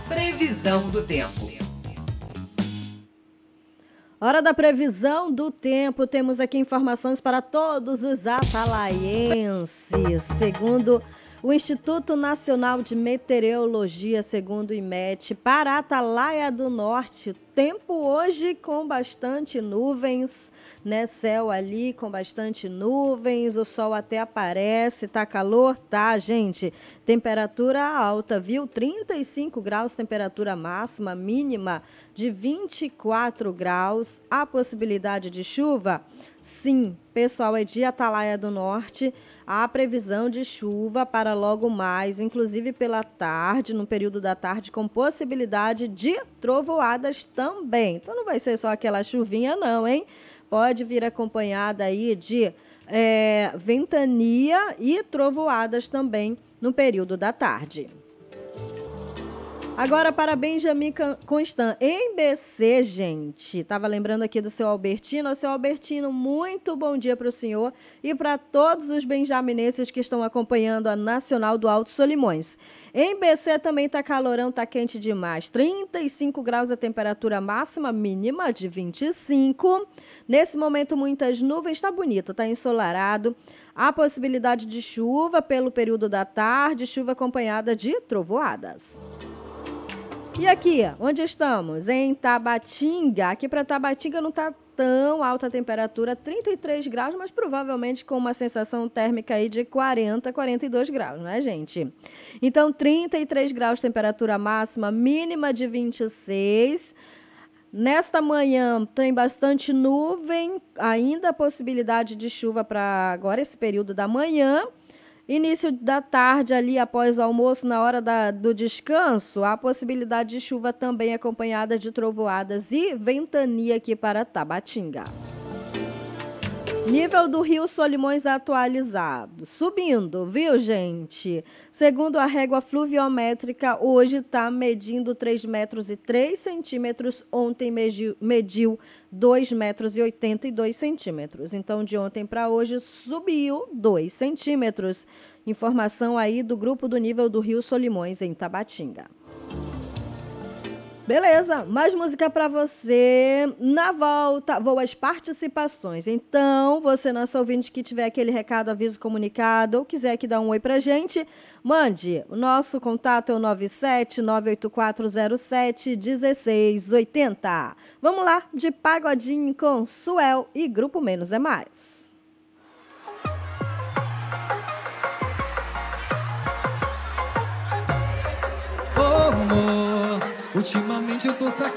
Previsão do tempo. Hora da previsão do tempo. Temos aqui informações para todos os atalaienses. Segundo o Instituto Nacional de Meteorologia, segundo o IMET, para a Atalaia do Norte, tempo hoje com bastante nuvens, né? Céu ali com bastante nuvens, o sol até aparece, tá calor? Tá, gente. Temperatura alta, viu? 35 graus, temperatura máxima, mínima de 24 graus. A possibilidade de chuva? Sim, pessoal, é de Atalaia do Norte. Há previsão de chuva para logo mais, inclusive pela tarde, no período da tarde, com possibilidade de trovoadas também. Então não vai ser só aquela chuvinha não, hein? Pode vir acompanhada aí de ventania e trovoadas também no período da tarde. Agora para Benjamin Constant, em BC, gente. Estava lembrando aqui do seu Albertino. O seu Albertino, muito bom dia para o senhor e para todos os benjaminenses que estão acompanhando a Nacional do Alto Solimões. Em BC também está calorão, está quente demais. 35 graus a temperatura máxima, mínima de 25. Nesse momento, muitas nuvens, está bonito, está ensolarado. Há possibilidade de chuva pelo período da tarde, chuva acompanhada de trovoadas. E aqui, onde estamos? Em Tabatinga. Aqui para Tabatinga não está tão alta a temperatura, 33 graus, mas provavelmente com uma sensação térmica aí de 40, 42 graus, né, gente? Então, 33 graus temperatura máxima, mínima de 26. Nesta manhã tem bastante nuvem, ainda a possibilidade de chuva para agora, esse período da manhã. Início da tarde, ali após o almoço, na hora do descanso, há possibilidade de chuva também acompanhada de trovoadas e ventania aqui para Tabatinga. Nível do Rio Solimões atualizado, subindo, viu, gente? Segundo a régua fluviométrica, hoje está medindo 3 metros e 3 centímetros, ontem mediu 2 metros e 82 centímetros. Então, de ontem para hoje, subiu 2 centímetros. Informação aí do grupo do nível do Rio Solimões, em Tabatinga. Beleza, mais música para você. Na volta, vou às participações. Então, você, nosso ouvinte, que tiver aquele recado, aviso, comunicado, ou quiser aqui dar um oi pra gente, mande. O nosso contato é o 97-98407-1680. Vamos lá, de pagodinho com Suel e Grupo Menos é Mais. Ultimamente eu tô fraquinho.